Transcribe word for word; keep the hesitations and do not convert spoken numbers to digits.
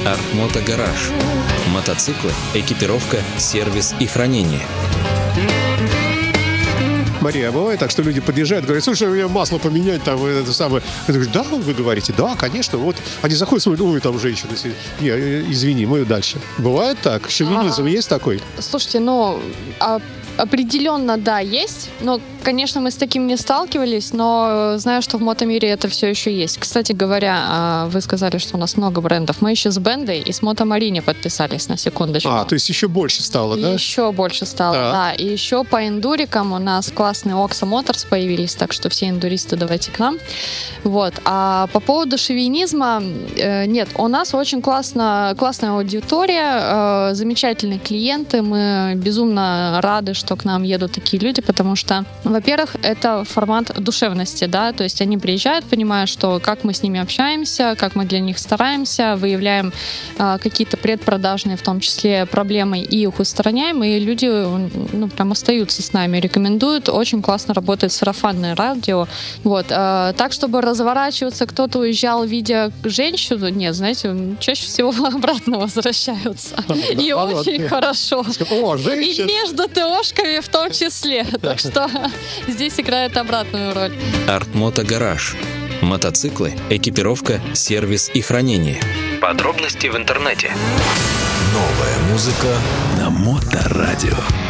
Артмото Гараж. Мотоциклы, экипировка, сервис и хранение. Мария, а бывает так, что люди подъезжают, говорят: слушай, у меня масло поменять, там, это самое. Я говорю: да, вы говорите, да, конечно. Вот они заходят, смотрят: ой, там женщина сидит. Не, извини, мы дальше. Бывает так? Шовинизм а, есть такой? Слушайте, ну, а, определенно, да, есть. Но, конечно, мы с таким не сталкивались, но знаю, что в мотомире это все еще есть. Кстати говоря, вы сказали, что у нас много брендов. Мы еще с Бендой и с Мотомарине подписались, на секундочку. А, то есть еще больше стало, да? Еще больше стало, да. да. И еще по эндурикам у нас классные Oxo Motors появились, так что все эндуристы давайте к нам. Вот. А по поводу шовинизма, э, нет, у нас очень классно, классная аудитория, э, замечательные клиенты, мы безумно рады, что к нам едут такие люди, потому что, во-первых, это формат душевности, да, то есть они приезжают, понимая, что как мы с ними общаемся, как мы для них стараемся, выявляем э, какие-то предпродажные, в том числе, проблемы и их устраняем, и люди, ну, прям остаются с нами, рекомендуют. Очень классно работает сарафанное радио. Вот. Э, так, чтобы разворачиваться, кто-то уезжал, видя женщину, нет, знаете, чаще всего обратно возвращаются. И очень хорошо. И между ТОшками в том числе. Так что здесь играет обратную роль. Артмото Гараж. Мотоциклы, экипировка, сервис и хранение. Подробности в интернете. Новая музыка на Моторадио.